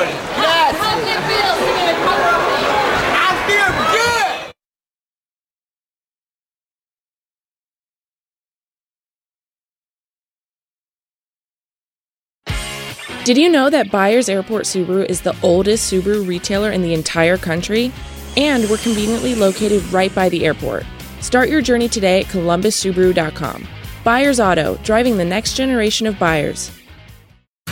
good. Yes. How does it feel singing a cover of me? I feel good. Did you know that Byers Airport Subaru is the oldest Subaru retailer in the entire country? And we're conveniently located right by the airport. Start your journey today at columbussubaru.com. Byers Auto, driving the next generation of buyers.